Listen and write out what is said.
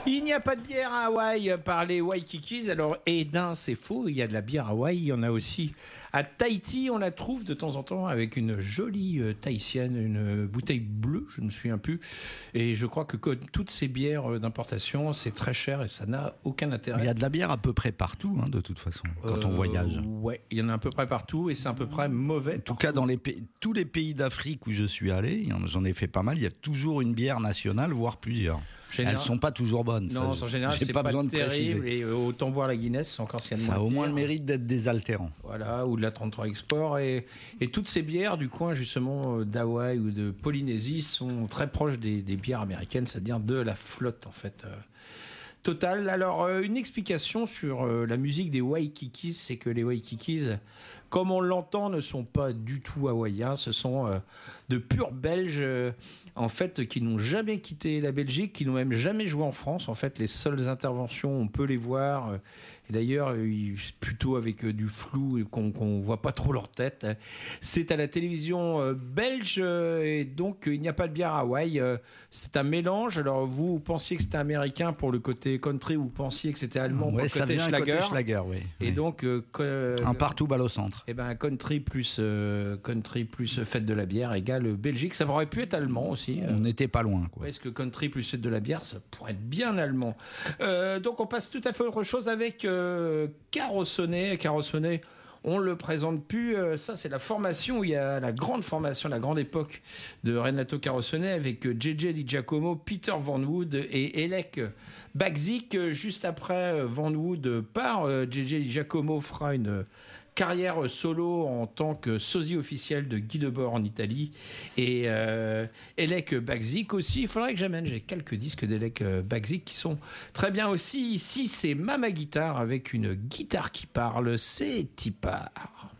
Il n'y a pas de bière à Hawaï par les Waikikis. Alors, c'est faux. Il y a de la bière à Hawaï. Il y en a aussi à Tahiti. On la trouve de temps en temps avec une jolie tahitienne, une bouteille bleue, je ne me souviens plus. Et je crois que comme toutes ces bières d'importation, c'est très cher et ça n'a aucun intérêt. Il y a de la bière à peu près partout, de toute façon, quand on voyage. Ouais, il y en a à peu près partout et c'est à peu près mauvais. En tout cas, dans tous les pays d'Afrique où je suis allé, j'en ai fait pas mal, il y a toujours une bière nationale, voire plusieurs. Elles ne sont pas toujours bonnes. Non, en général, c'est pas besoin terrible. De et autant boire la Guinness, encore ce qu'il y a de ça a au moins le mérite d'être désaltérant. Voilà, ou de la 33 Export. Et toutes ces bières du coin, justement, d'Hawaï ou de Polynésie, sont très proches des bières américaines, c'est-à-dire de la flotte, en fait. Total. Alors, une explication sur la musique des Waikikis, c'est que les Waikikis, comme on l'entend, ne sont pas du tout hawaïens. Ce sont de purs Belges, en fait, qui n'ont jamais quitté la Belgique, qui n'ont même jamais joué en France. En fait, les seules interventions, on peut les voir. Et d'ailleurs, plutôt avec du flou et qu'on voit pas trop leur tête. C'est à la télévision belge et donc il n'y a pas de bière à Hawaï. C'est un mélange. Alors vous pensiez que c'était américain pour le côté country, vous pensiez que c'était allemand pour le côté Schlager. Oui. Et donc un partout balle au centre. Et ben country plus fête de la bière égale Belgique. Ça aurait pu être allemand aussi. On n'était pas loin. Est-ce que country plus fête de la bière, ça pourrait être bien allemand. Donc on passe tout à fait autre chose avec Carrossonnet. Carrossonnet, on le présente plus. Ça, c'est la formation où il y a la grande formation, la grande époque de Renato Carrossonnet avec JJ Di Giacomo, Peter Van Wood et Elek Bagzik. Juste après Van Wood part, JJ Di Giacomo fera une carrière solo en tant que sosie officiel de Guy Debord en Italie et Elek Bagzik aussi. Il faudrait que j'amène, j'ai quelques disques d'Elek Bagzik qui sont très bien aussi. Ici, c'est Mama Guitare avec une guitare qui parle, c'est Tipar.